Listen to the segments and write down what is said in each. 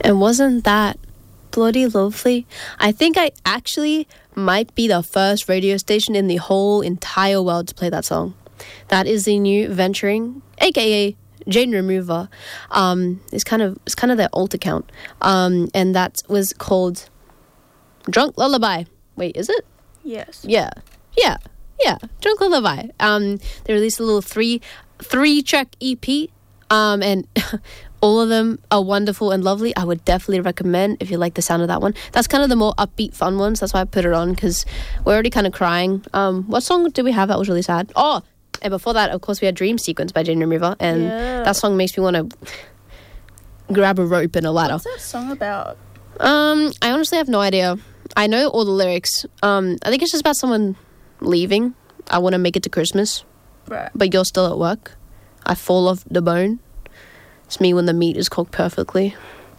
And wasn't that bloody lovely? I think I actually might be the first radio station in the whole entire world to play that song. That is the new Venturing, aka Jane Remover. It's kind of their alt account. And that was called Drunk Lullaby. Wait, is it? Yes. Yeah. Drunk Lullaby. They released a little three-track EP. And all of them are wonderful and lovely. I would definitely recommend if you like the sound of that one. That's kind of the more upbeat, fun ones. That's why I put it on, because we're already kind of crying. What song did we have that was really sad? Oh, and before that, of course, we had Dream Sequence by Jane Remover. And that song makes me want to grab a rope and a ladder. What's that song about? I honestly have no idea. I know all the lyrics. I think it's just about someone leaving. I want to make it to Christmas. Right. But you're still at work. I fall off the bone. It's me when the meat is cooked perfectly.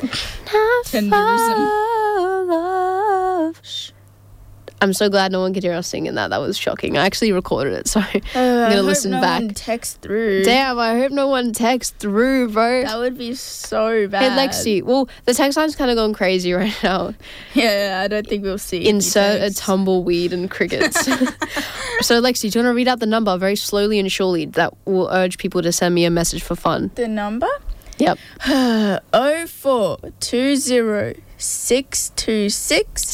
I'm so glad no one could hear us singing that. That was shocking. I actually recorded it, so I'm going to listen back. I hope no one texts through. Damn, I hope no one texts through, bro. That would be so bad. Hey, Lexi. Well, the text line's kind of going crazy right now. Yeah, I don't think we'll see. Insert a tumbleweed and crickets. So, Lexi, do you want to read out the number very slowly and surely that will urge people to send me a message for fun? The number? Yep. 0420 626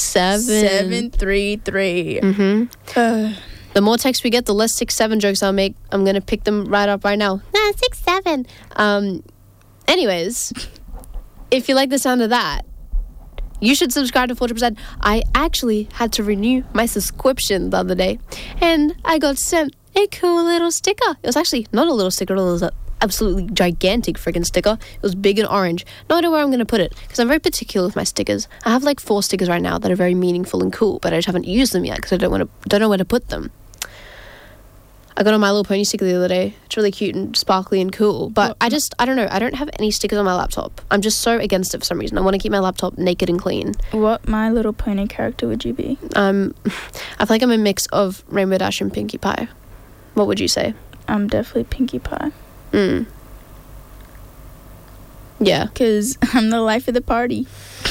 733. The more text we get, the less 6-7 jokes I'll make. I'm going to pick them right up right now. 6-7. Anyways, if you like the sound of that, you should subscribe to 40%. I actually had to renew my subscription the other day, and I got sent a cool little sticker. It was actually not a little sticker, it was an absolutely gigantic freaking sticker. It was big and orange. No idea where I'm going to put it, because I'm very particular with my stickers. I have like 4 stickers right now that are very meaningful and cool, but I just haven't used them yet because I don't know where to put them. I got a My Little Pony sticker the other day. It's really cute and sparkly and cool. But I don't know. I don't have any stickers on my laptop. I'm just so against it for some reason. I want to keep my laptop naked and clean. What My Little Pony character would you be? I feel like I'm a mix of Rainbow Dash and Pinkie Pie. What would you say? I'm definitely Pinkie Pie. Yeah. Because I'm the life of the party.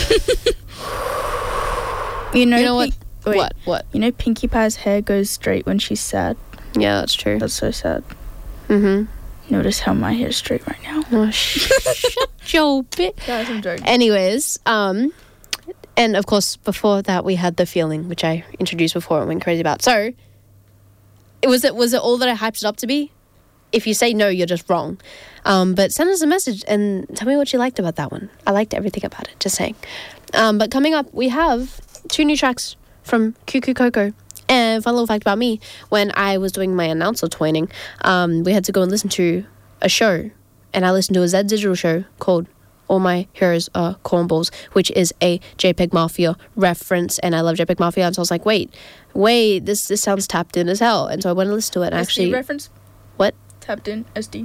You know what? Wait, What? You know Pinkie Pie's hair goes straight when she's sad? Yeah, that's true. That's so sad. Notice how my hair's straight right now. Oh, shut your bit. Guys, I'm joking. Anyways, and of course, before that, we had The Feeling, which I introduced before and went crazy about. So, was it all that I hyped it up to be? If you say no, you're just wrong. But send us a message and tell me what you liked about that one. I liked everything about it, just saying. But coming up, we have 2 new tracks from Cuckoo Coco. And fun little fact about me, when I was doing my announcer training, we had to go and listen to a show. And I listened to a Z Digital show called All My Heroes Are Cornballs, which is a JPEG Mafia reference. And I love JPEG Mafia. And so I was like, wait, this sounds tapped in as hell. And so I went and listened to it. And SD actually, reference? What? Tapped in, SD.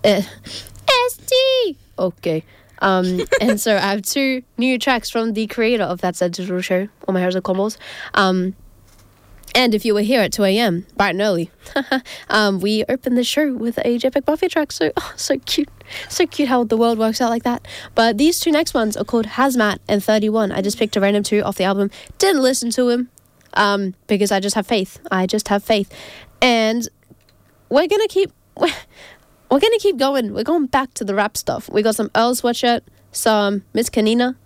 SD! Okay. And so I have 2 new tracks from the creator of that Z Digital show, All My Heroes Are Cornballs. And if you were here at 2 a.m, bright and early, we opened the show with a JPEG Mafia track. So cute. So cute how the world works out like that. But these 2 next ones are called Hazmat and 31. I just picked a random 2 off the album. Didn't listen to him because I just have faith. And we're going to keep going. We're going back to the rap stuff. We got some Earl Sweatshirt, some Miss Kanina,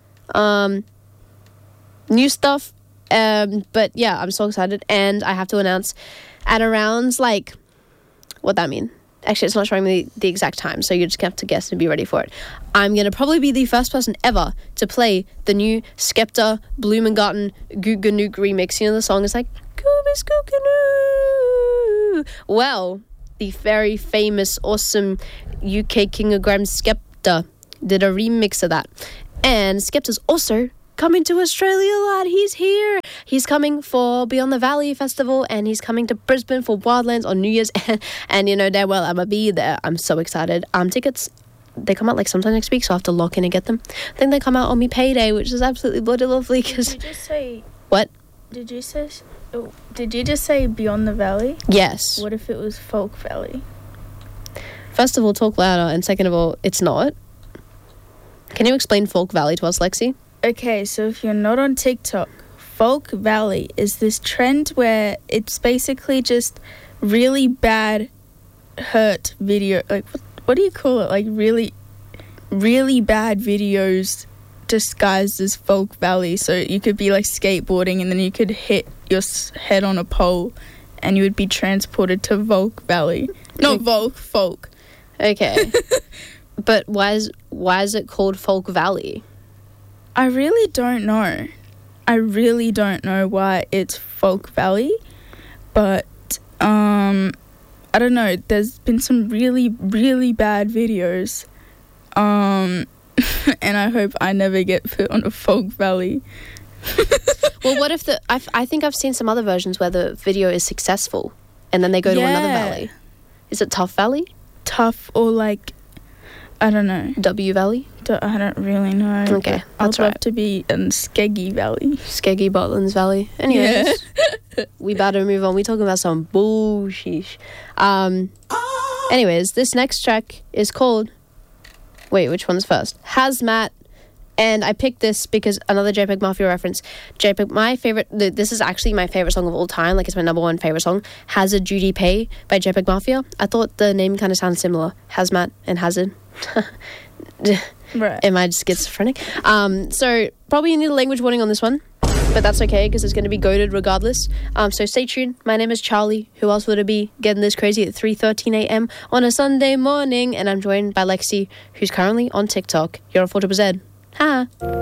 new stuff. But yeah, I'm so excited, and I have to announce at around what that mean? Actually, it's not showing me the exact time, so you're just gonna have to guess and be ready for it. I'm gonna probably be the first person ever to play the new Skepta Blumengarten Goot Ganook remix. You know the song is like Goobis Goot Ganook. Well, the very famous, awesome UK King of Grime Skepta did a remix of that, and Skepta's also coming to Australia, lad. He's here. He's coming for Beyond the Valley Festival, and he's coming to Brisbane for Wildlands on New Year's. And you know damn well I'm gonna be there. I'm so excited. Tickets, they come out sometime next week, so I have to lock in and get them. I think they come out on me payday, which is absolutely bloody lovely. Did you just say... What? Did you just say Beyond the Valley? Yes. What if it was Folk Valley? First of all, talk louder, and second of all, it's not. Can you explain Folk Valley to us, Lexi? Okay, so if you're not on TikTok, Folk Valley is this trend where it's basically just really bad hurt video. Like, what do you call it? Like, really, really bad videos disguised as Folk Valley. So you could be like skateboarding and then you could hit your head on a pole and you would be transported to Folk Valley. Not Folk. Okay. But why is it called Folk Valley? I really don't know. I really don't know why it's Folk Valley, but I don't know. There's been some really, really bad videos, and I hope I never get put on a Folk Valley. Well, what if I think I've seen some other versions where the video is successful, and then they go to another valley. Is it Tough Valley? Tough or like, I don't know. W Valley? I don't really know. Okay, I'd love to be in Skeggy Valley. Skeggy Botlands Valley. Anyways, we better move on. We're talking about some bullshit. Anyways, this next track is called... Wait, which one's first? Hazmat. And I picked this because another JPEG Mafia reference. JPEG, my favorite... This is actually my favorite song of all time. Like, it's my number one favorite song. Hazard Duty Pay by JPEG Mafia. I thought the name kind of sounded similar. Hazmat and Hazard. Right. Am I schizophrenic? So probably you need a language warning on this one, but that's okay because it's going to be goated regardless. So stay tuned. My name is Charlie. Who else would it be? Getting this crazy at 3:13 a.m. on a Sunday morning, and I'm joined by Lexi, who's currently on TikTok. You're on 4ZZZ. Ha!